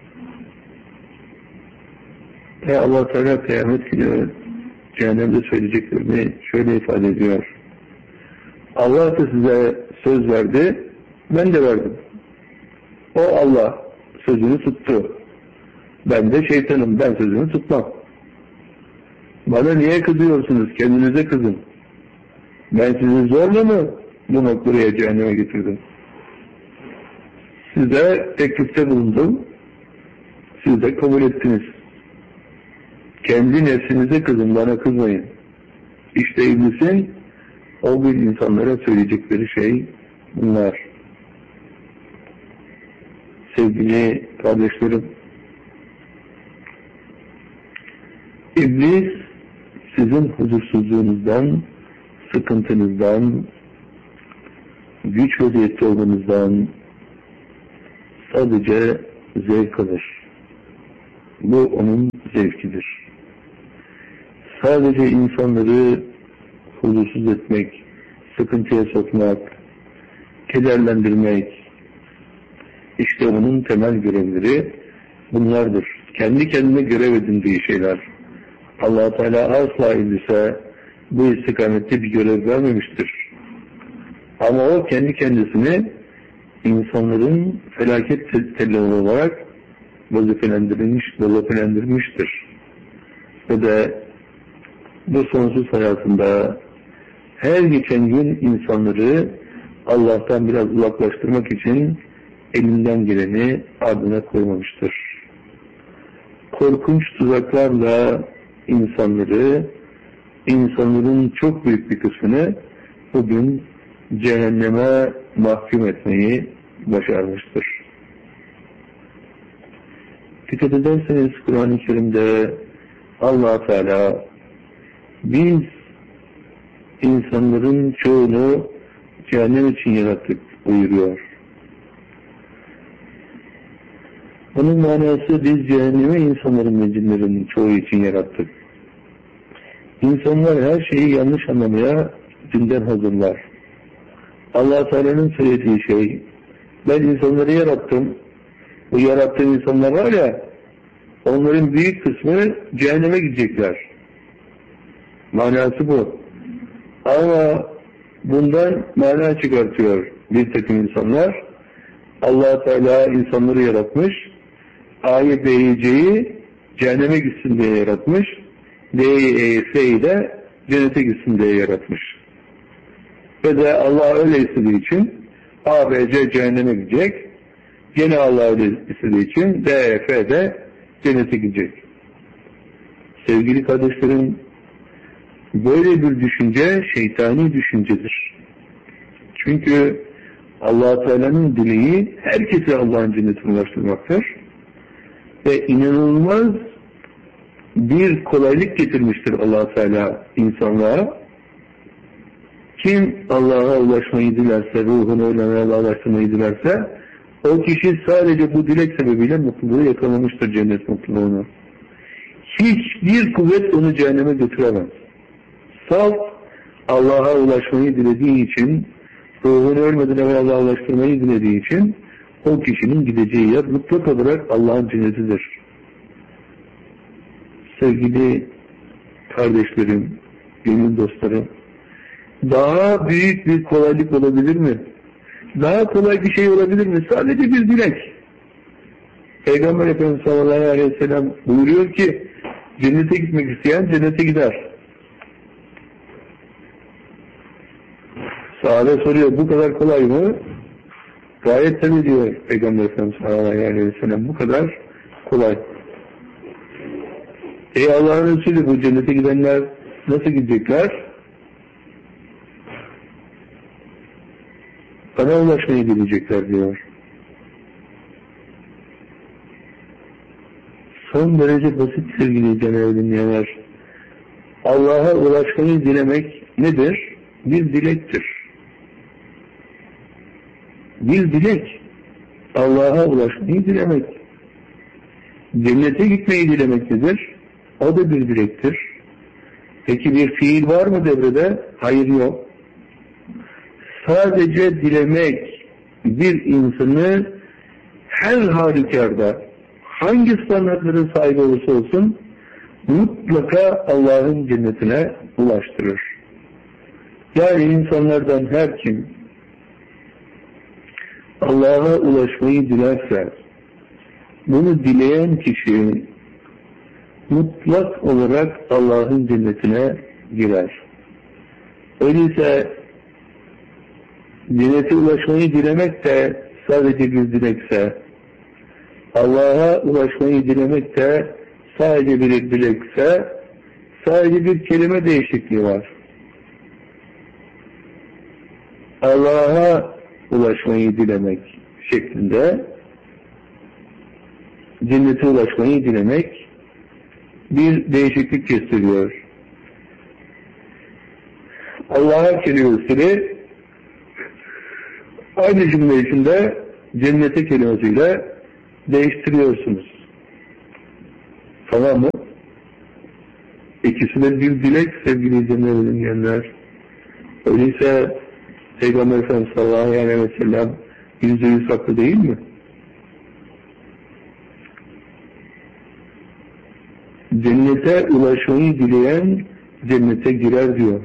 Ve Allah Teala kıyamet günü cehennemde söyleyeceklerini şöyle ifade ediyor. Allah da size söz verdi, ben de verdim. O Allah sözünü tuttu. Ben de şeytanım, ben sözünü tutmam. Bana niye kızıyorsunuz? Kendinize kızın. Ben sizi zorla mı bu noktaya cehenneme getirdim? Size teklifte bulundum. Siz de kabul ettiniz. Kendi nefsinize kızın, bana kızmayın. İşte iblisin o gün insanlara söyleyecekleri şey bunlar. Sevgili kardeşlerim, İblis sizin huzursuzluğunuzdan, sıkıntınızdan, güç vaziyette olmanızdan, sadece zevk alır. Bu onun zevkidir. Sadece insanları huzursuz etmek, sıkıntıya sokmak, kederlendirmek, işte onun temel görevleri bunlardır. Kendi kendine görev edindiği şeyler. Allah Teala asla iblise bu istikamette bir görev vermemiştir. Ama o kendi kendisini insanların felaket telleri olarak vazifelendirilmiş, vazifelendirmiştir. Ve de bu sonsuz hayatında her geçen gün insanları Allah'tan biraz uzaklaştırmak için elinden geleni ardına koymamıştır. Korkunç tuzaklarla insanları, insanların çok büyük bir kısmını bugün cehenneme mahkum etmeyi başarmıştır. Dikkat ederseniz Kur'an-ı Kerim'de Allah Teala biz insanların çoğunu cehennem için yarattık buyuruyor. Bunun manası biz cehenneme insanların ve cinlerin çoğu için yarattık. İnsanlar her şeyi yanlış anlamaya dünden hazırlar. Allah Teala'nın söylediği şey, ben insanları yarattım. Bu yarattığım insanlar var ya, onların büyük kısmı cehenneme gidecekler. Manası bu. Ama bundan mana çıkartıyor bir takım insanlar. Allah Teala insanları yaratmış. A'yı, B'yi, C'yi cehenneme gitsin diye yaratmış. D'yi, E'yi, F'yi de cennete gitsin diye yaratmış. Ve de Allah öyle istediği için A, B, C cehenneme gidecek. Gene Allah öyle istediği için D, E, F de cennete gidecek. Sevgili kardeşlerim, böyle bir düşünce şeytani düşüncedir. Çünkü Allah Teala'nın dileği herkese Allah'ın cennetine ulaştırmaktır. Ve inanılmaz bir kolaylık getirmiştir Allah Teala insanlığa. Kim Allah'a ulaşmayı dilerse, ruhunu Allah'a ulaştırmayı dilerse, o kişi sadece bu dilek sebebiyle mutluluğu yakalamıştır, cennet mutluluğunu. Hiçbir kuvvet onu cehenneme götüremez. Salt Allah'a ulaşmayı dilediği için, ruhunu ölmeden evvel Allah'a ulaştırmayı dilediği için, o kişinin gideceği yer mutlak olarak Allah'ın cennetidir. Sevgili kardeşlerim, gönül dostlarım, daha büyük bir kolaylık olabilir mi? Daha kolay bir şey olabilir mi? Sadece bir dilek. Peygamber Efendimiz sallallahu aleyhi ve sellem buyuruyor ki, cennete gitmek isteyen cennete gider. Sahabe soruyor, bu kadar kolay mı? Gayet tabii diyor Peygamber Efendimiz sallallahu aleyhi ve sellem, bu kadar kolay. Ey Allah'ın Resulü, bu cennete gidenler nasıl gidecekler? Bana ulaşmayı bilecekler diyor. Son derece basit sevgili değerli dinleyenler. Allah'a ulaşmayı dilemek nedir? Bir dilektir. Bir dilek. Allah'a ulaşmayı dilemek. Cennete gitmeyi dilemek nedir? O da bir dilektir. Peki bir fiil var mı devrede? Hayır, yok. Sadece dilemek bir insanı her halükarda hangi standartların sahibi olursa olsun mutlaka Allah'ın cennetine ulaştırır. Yani insanlardan her kim Allah'a ulaşmayı dilerse bunu dileyen kişi mutlak olarak Allah'ın cennetine girer. Öyleyse cennete ulaşmayı dilemek de sadece bir dilekse, Allah'a ulaşmayı dilemek de sadece bir dilekse, sadece bir kelime değişikliği var. Allah'a ulaşmayı dilemek şeklinde, cennete ulaşmayı dilemek bir değişiklik gösteriyor. Allah'a kelimesini aynı cümle içinde cennete kelimesiyle değiştiriyorsunuz. Tamam mı? İkisi de bir dilek sevgili izleyenler, dinleyenler. Öyleyse Peygamber Efendimiz sallallahu aleyhi ve sellem yüzde yüz haklı değil mi? Cennete ulaşmayı dileyen cennete girer diyor.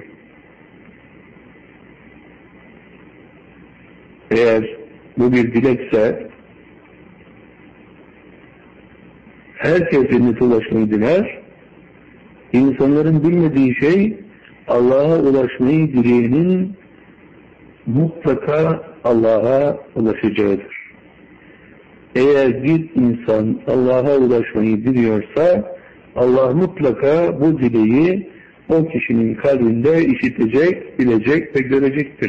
Eğer bu bir dilekse herkes cennete ulaşmayı diler. İnsanların bilmediği şey Allah'a ulaşmayı dileyenin mutlaka Allah'a ulaşacağıdır. Eğer bir insan Allah'a ulaşmayı diliyorsa Allah mutlaka bu dileği o kişinin kalbinde işitecek, bilecek ve görecektir.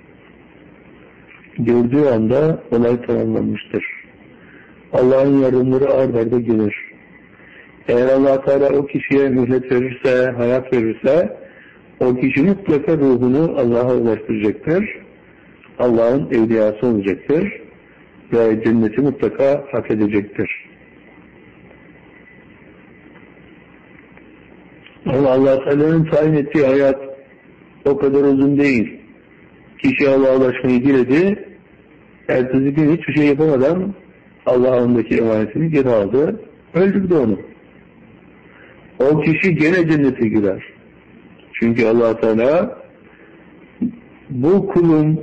Gördüğü anda olay tamamlanmıştır. Allah'ın yardımları ard arda gelir. Eğer Allah Teala o kişiye mühlet verirse, hayat verirse, o kişi mutlaka ruhunu Allah'a ulaştıracaktır. Allah'ın evliyası olacaktır ve cenneti mutlaka hak edecektir. Ama Allah Teala'nın tayin ettiği hayat o kadar uzun değil. Kişi Allah'a ulaşmayı diledi, ertesi gün hiçbir şey yapamadan Allah ondaki emanetini geri aldı, öldürdü onu. O kişi gene cennete girer. Çünkü Allah Teala bu kulun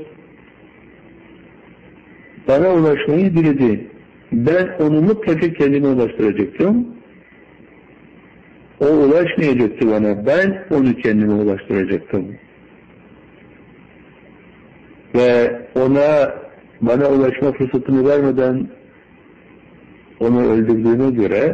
bana ulaşmayı diledi. Ben onu mutlaka kendime ulaştıracaktım. O ulaşmayacaktı bana. Ben onu kendime ulaştıracaktım. Ve ona bana ulaşma fırsatını vermeden onu öldürdüğüne göre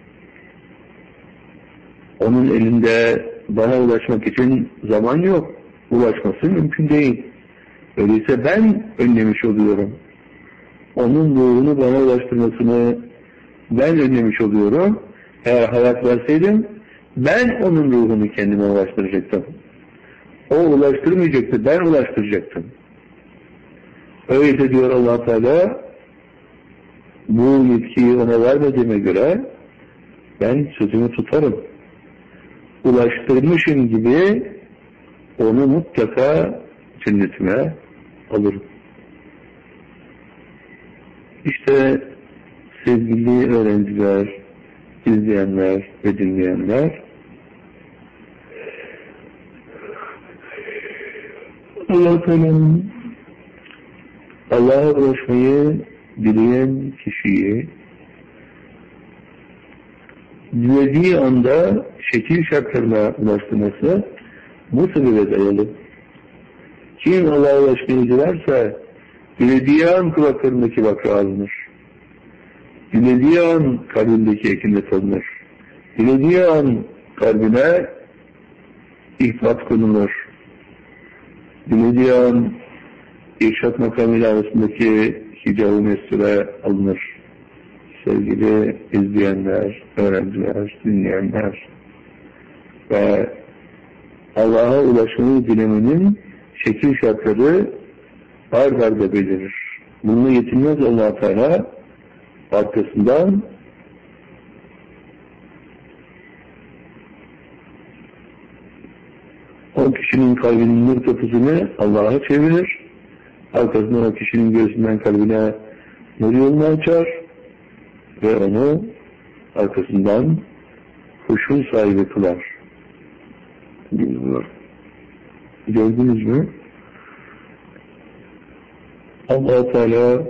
onun elinde bana ulaşmak için zaman yok. Ulaşması mümkün değil. Öyleyse ben önlemiş oluyorum. Onun ruhunu bana ulaştırmasını ben önlemiş oluyorum. Eğer hayat verseydim ben onun ruhunu kendime ulaştıracaktım. O ulaştırmayacaktı, ben ulaştıracaktım. Öyle diyor Allah Teala, bu yetkiyi ona vermediğime göre ben sözümü tutarım. Ulaştırmışım gibi onu mutlaka cennetime alırım. İşte sevgili öğrenciler, izleyenler ve dinleyenler, Allah Teala'nın Allah'a ulaşmayı dileyen kişiyi dilediği anda şekil şartlarına ulaştırması bu sebebe dayalı. Kim Allah'a ulaşmayı dilerse dilediği an kulaklarındaki bakra alınır. Dilediği an kalbindeki ekinet alınır. Dilediği an kalbine ihfat konulur. Dilediği an irşat makamıyla arasındaki hicab-ı mesure alınır. Sevgili izleyenler, öğrenciler, dinleyenler ve Allah'a ulaşmayı dilemenin şekil şartları ard arda belirir. Bununla yetinmez Allah Teala, arkasından o kişinin kalbinin nur kapısını Allah'a çevirir. Arkasından o kişinin göğsünden kalbine nur yolunu açar ve onu arkasından huşu sahibi kılar. Gördünüz mü? Allah Teala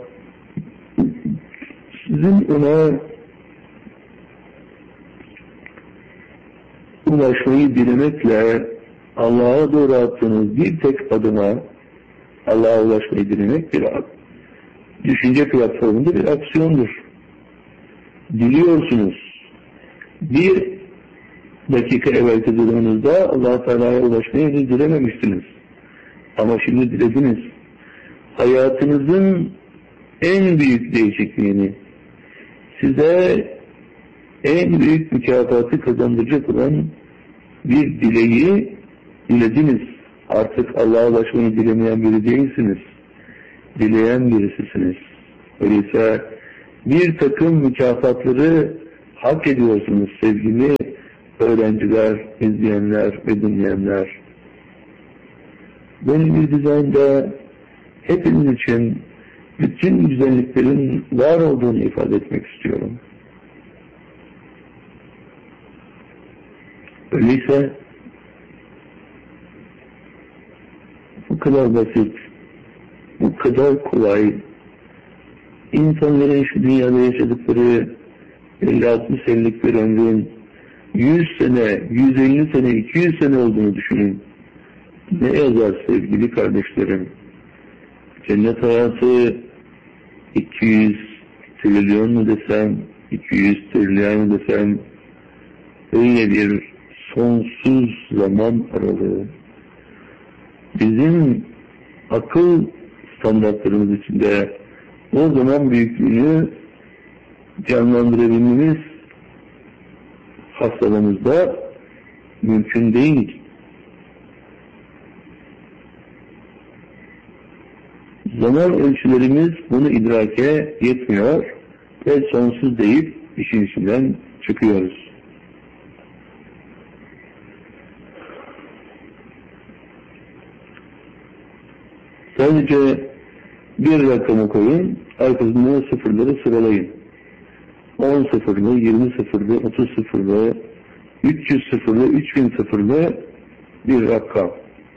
sizin ona ulaşmayı dilemekle Allah'a doğru attığınız bir tek adıma Allah'a ulaşmayı dilemek bir düşünce platformunda bir aksiyondur. Diliyorsunuz. Bir dakika evvelki durumunuzda Allah Teala'ya ulaşmayı dilememiştiniz. Ama şimdi dilediniz. Hayatınızın en büyük değişikliğini, size en büyük mükafatı kazandıracak olan bir dileği dilediniz. Artık Allah'a ulaşmayı dilemeyen biri değilsiniz. Dileyen birisisiniz. Öyleyse bir takım mükafatları hak ediyorsunuz sevgili öğrenciler, izleyenler ve dinleyenler. Böyle bir düzende hepiniz için bütün güzelliklerin var olduğunu ifade etmek istiyorum. Öyleyse bu kadar basit, bu kadar kolay, insanların şu dünyada yaşadıkları elli altmış senelik bir ömrün yüz sene, yüz elli sene, iki yüz sene olduğunu düşünün. Ne yazar sevgili kardeşlerim? Cennet hayatı iki yüz trilyon mu desem, iki yüz trilyon mu desem, öyle bir sonsuz zaman aralığı. Bizim akıl standartlarımız içinde o zaman büyüklüğünü canlandırabilmemiz hastalığımızda mümkün değil. Zaman ölçülerimiz bunu idrake yetmiyor ve sonsuz deyip işin içinden çıkıyoruz. Sadece bir rakamı koyun, arkasından sıfırları sıralayın. on sıfırlı, yirmi sıfırlı, otuz sıfırlı, üç yüz sıfırlı, üç bin sıfırlı bir rakam.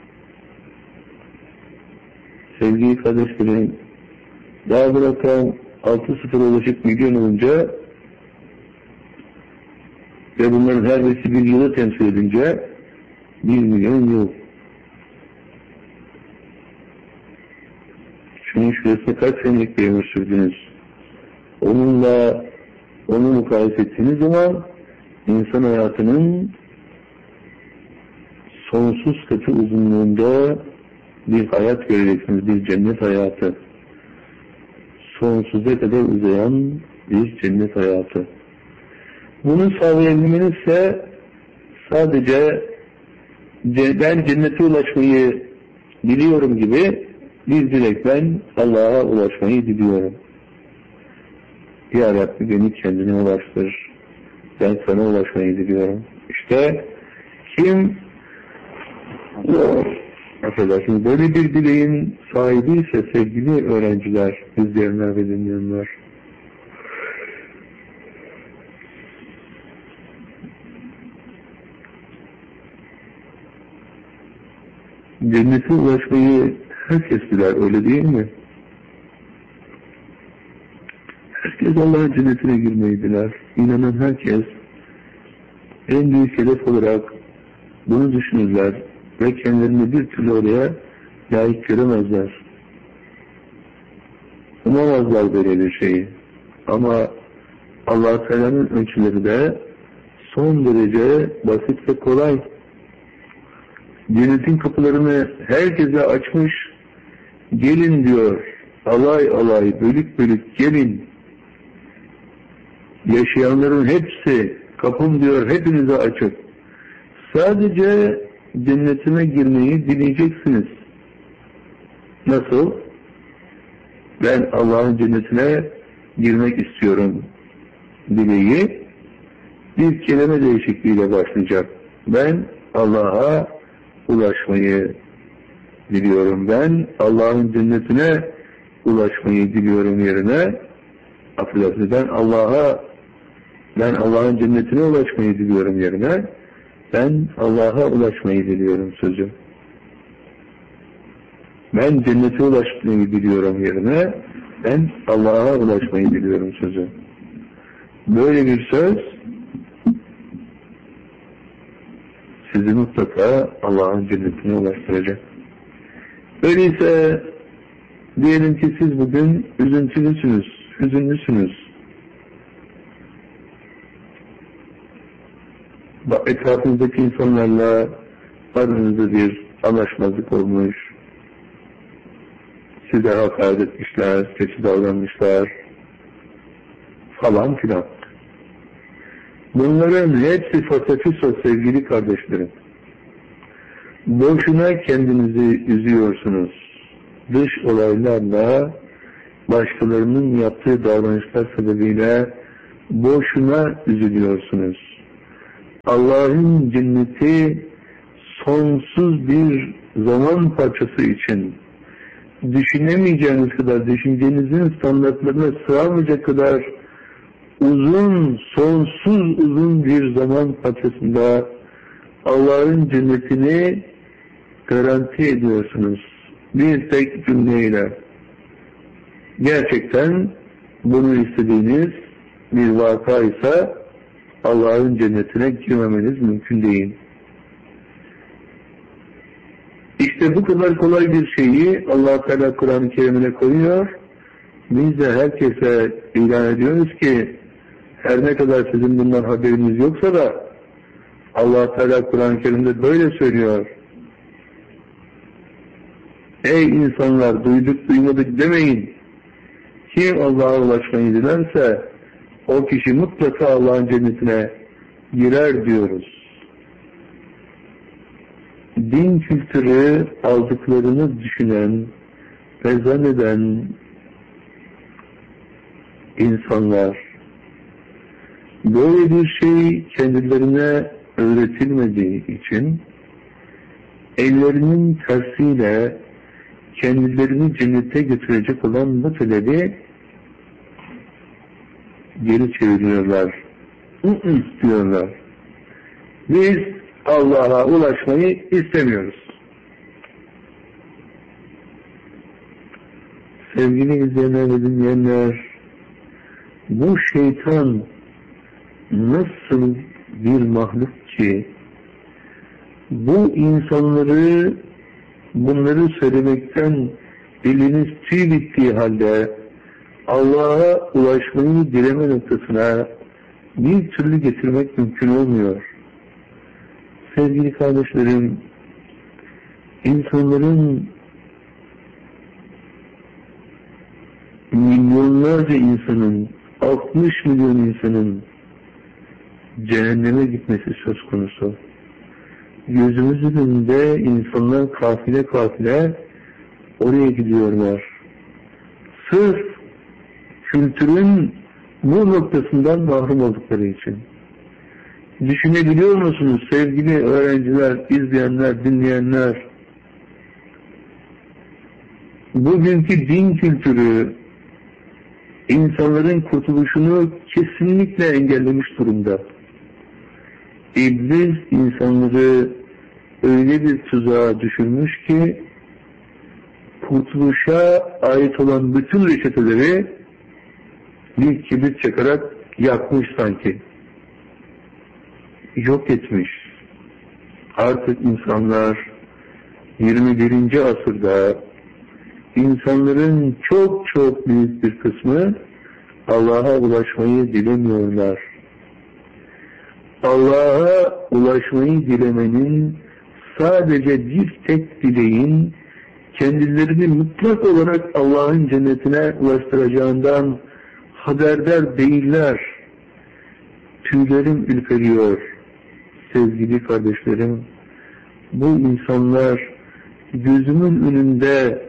Sevgili kardeşlerim, daha bu rakam altı sıfır ulaşıp milyon olunca ve bunların her birisi bir yılı temsil edince bir milyon yıl. Şunun şurasına kaç senelik bir ömür sürdünüz? Onunla onu mukayese ettiğiniz zaman insan hayatının sonsuz katı uzunluğunda bir hayat göreceksiniz, bir cennet hayatı. Sonsuza kadar uzayan bir cennet hayatı. Bunu sağlayabilmenizse sadece ben cennete ulaşmayı diliyorum gibi bir dilek, ben Allah'a ulaşmayı diliyorum. Ya Rabbi beni kendine ulaştır. Ben sana ulaşmayı diliyorum. İşte kim affedersiniz böyle bir dileğin sahibi ise sevgili öğrenciler, izleyenler ve dinleyenler, cennete ulaşmayı herkes diler, öyle değil mi? Herkes Allah'ın cennetine girmeyi diler. İnanan herkes en büyük hedef olarak bunu düşünürler ve kendilerini bir türlü oraya layık göremezler. Umamazlar böyle bir şeyi. Ama Allah-u Teala'nın ölçüleri de son derece basit ve kolay. Cennetin kapılarını herkese açmış, gelin diyor, alay alay, bölük bölük gelin. Yaşayanların hepsi, kapım diyor, hepinize açık. Sadece cennetime girmeyi dileyeceksiniz. Nasıl? Ben Allah'ın cennetine girmek istiyorum dileği bir kelime değişikliğiyle başlayacak. Ben Allah'a ulaşmayı diliyorum. Ben Allah'ın cennetine ulaşmayı diliyorum yerine, affedersiniz, ben Allah'a ben Allah'ın cennetine ulaşmayı diliyorum yerine, ben Allah'a ulaşmayı diliyorum sözü. Ben cennete ulaşmayı diliyorum yerine, ben Allah'a ulaşmayı diliyorum sözü. Böyle bir söz sizi mutlaka Allah'ın cennetine ulaştıracak. Öyleyse diyelim ki siz bugün üzüntülüsünüz, hüzünlüsünüz. Etrafınızdaki insanlarla aranızda bir anlaşmazlık olmuş, size hakaret etmişler, kötü davranmışlar falan filan. Bunların hepsi fasafiso sevgili kardeşlerim. Boşuna kendinizi üzüyorsunuz. Dış olaylarla başkalarının yaptığı davranışlar sebebiyle boşuna üzülüyorsunuz. Allah'ın cenneti sonsuz bir zaman parçası için düşünemeyeceğiniz kadar, düşüncenizin standartlarına sığamayacak kadar uzun, sonsuz uzun bir zaman parçasında Allah'ın cennetini garanti ediyorsunuz. Bir tek cümleyle. Gerçekten bunu istediğiniz bir vaka ise Allah'ın cennetine girmemeniz mümkün değil. İşte bu kadar kolay bir şeyi Allah Teala Kur'an-ı Kerim'ine koyuyor. Biz de herkese ilan ediyoruz ki her ne kadar sizin bundan haberiniz yoksa da Allah Teala Kur'an-ı Kerim'de böyle söylüyor. Ey insanlar, duyduk duymadık demeyin. Kim Allah'a ulaşmayı dilerse o kişi mutlaka Allah'ın cennetine girer diyoruz. Din kültürü aldıklarını düşünen ve zanneden insanlar, böyle bir şey kendilerine öğretilmediği için ellerinin tersiyle kendilerini cennete götürecek olan meseleleri geri çeviriyorlar. diyorlar. Biz Allah'a ulaşmayı istemiyoruz. Sevgili izleyenler ve dinleyenler, bu şeytan nasıl bir mahluk ki bu insanları bunları söylemekten diliniz tüy bittiği halde Allah'a ulaşmayı dileme noktasına bir türlü getirmek mümkün olmuyor. Sevgili kardeşlerim, insanların, milyonlarca insanın, altmış milyon insanın cehenneme gitmesi söz konusu. Gözümüzün önünde insanlar kafile kafile oraya gidiyorlar. Sırf kültürün bu noktasından mahrum oldukları için. Düşünebiliyor musunuz sevgili öğrenciler, izleyenler, dinleyenler? Bugünkü din kültürü insanların kurtuluşunu kesinlikle engellemiş durumda. İblis insanları öyle bir tuzağa düşürmüş ki kurtuluşa ait olan bütün reçeteleri bir kibrit çakarak yakmış sanki. Yok etmiş. Artık insanlar yirmi birinci asırda insanların çok çok büyük bir kısmı Allah'a ulaşmayı dilemiyorlar. Allah'a ulaşmayı dilemenin sadece bir tek dileğin kendilerini mutlak olarak Allah'ın cennetine ulaştıracağından haberdar değiller. Tüylerim ürperiyor sevgili kardeşlerim. Bu insanlar gözümün önünde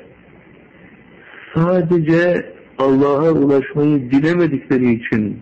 sadece Allah'a ulaşmayı dilemedikleri için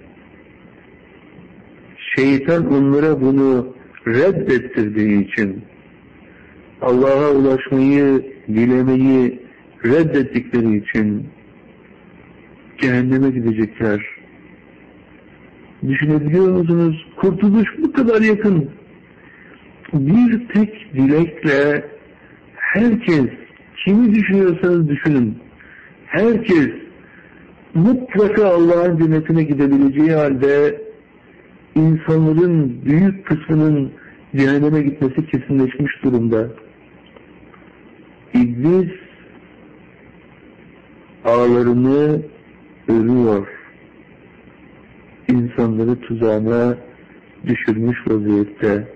şeytan onlara bunu reddettirdiği için Allah'a ulaşmayı dilemeyi reddettikleri için cehenneme gidecekler. Düşünebiliyor musunuz? Kurtuluş bu kadar yakın. Bir tek dilekle herkes, kimi düşünüyorsanız düşünün, herkes mutlaka Allah'ın cennetine gidebileceği halde insanların büyük kısmının cehenneme gitmesi kesinleşmiş durumda. İblis ağlarını örüyor. İnsanları tuzağına düşürmüş vaziyette.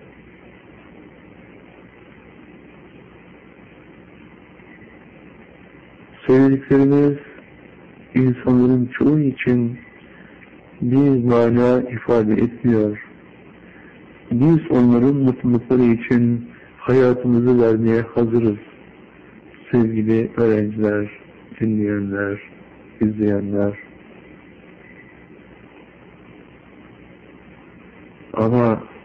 Söylediklerimiz insanların çoğu için bir mana ifade etmiyor. Biz onların mutlulukları için hayatımızı vermeye hazırız. Sevgili öğrenciler, dinleyenler, izleyenler. Ama